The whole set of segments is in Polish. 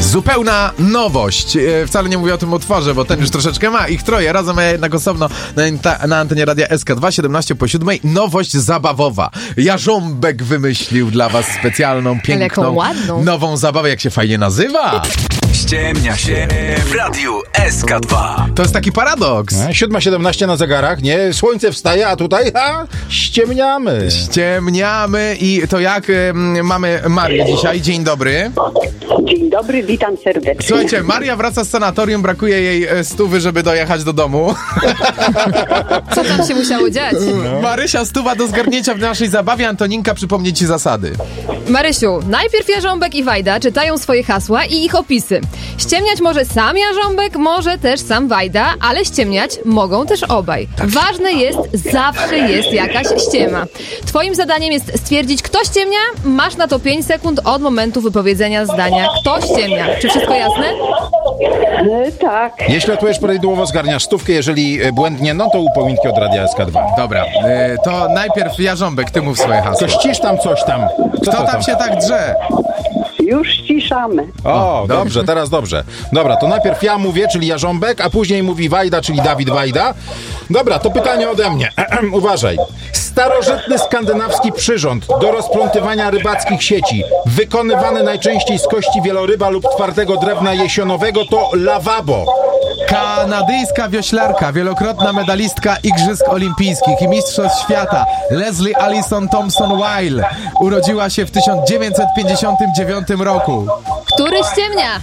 Zupełna nowość. Wcale nie mówię o tym utworze, bo ten już troszeczkę ma ich troje. Razem, a jednak osobno na antenie radia SK2, 17:07. Nowość zabawowa. Jarząbek wymyślił dla was specjalną, piękną, nową zabawę. Jak się fajnie nazywa? Ściemnia się w radiu SK2. To jest taki paradoks. 7:17 na zegarach, nie? Słońce wstaje, a tutaj ściemniamy. Ściemniamy i to jak mamy Marię dzisiaj. Dzień dobry. Dzień dobry, witam serdecznie. Słuchajcie, Maria wraca z sanatorium, brakuje jej 100, żeby dojechać do domu. Co tam się musiało dziać? Marysia, 100 do zgarnięcia w naszej zabawie. Antoninka przypomnie ci zasady. Marysiu, najpierw Jarząbek i Wajda czytają swoje hasła i ich opisy. Ściemniać może sam Jarząbek, może też sam Wajda, ale ściemniać mogą też obaj. Ważne jest, zawsze jest jakaś ściema. Twoim zadaniem jest stwierdzić, kto ściemnia. Masz na to 5 sekund od momentu wypowiedzenia zdania, kto ściemnia. Czy wszystko jasne? Tak. Jeśli odpowiesz prawidłowo, zgarniasz 100, jeżeli błędnie, no to upominki od radia SK2. Dobra, to najpierw Jarząbek, ty mów swoje hasło. To ścisz tam coś tam. Co Kto tam się tak drze? Już ściszamy. O, dobrze, teraz dobrze. Dobra, to najpierw ja mówię, czyli Jarząbek, a później mówi Wajda, czyli Dawid Wajda. Dobra, to pytanie ode mnie. Uważaj. Starożytny skandynawski przyrząd do rozplątywania rybackich sieci, wykonywany najczęściej z kości wieloryba lub twardego drewna jesionowego, to lawabo. Kanadyjska wioślarka, wielokrotna medalistka Igrzysk Olimpijskich i Mistrzostw Świata Leslie Allison Thompson-Weil urodziła się w 1959 roku. Który ściemnia?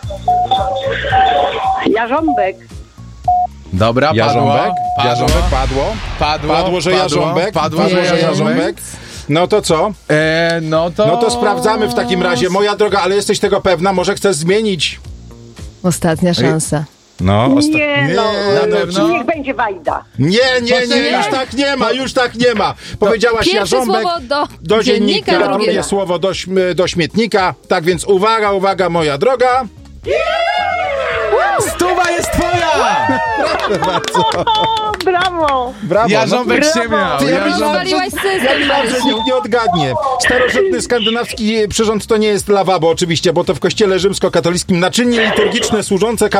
Jarząbek. Dobra, Jarząbek? Jarząbek padło? Padło, że Jarząbek? Padło, że Jarząbek? No to co? No to sprawdzamy w takim razie. Moja droga, ale jesteś tego pewna? Może chcesz zmienić? Ostatnia szansa. No, na pewno. Niech będzie Wajda. Nie, już tak nie ma. Powiedziałaś Pierwsze Jarząbek słowo do dziennika, drugie drugie słowo do śmietnika. Tak więc uwaga, moja droga. 100 jest twoja! Proszę bardzo. O, brawo. Brawo. Jarząbek ściemniał. Rozwaliłaś system, Że Marysiu. nikt nie odgadnie. Starożytny skandynawski przyrząd to nie jest lawabo oczywiście, bo to w kościele rzymskokatolickim naczynie liturgiczne służące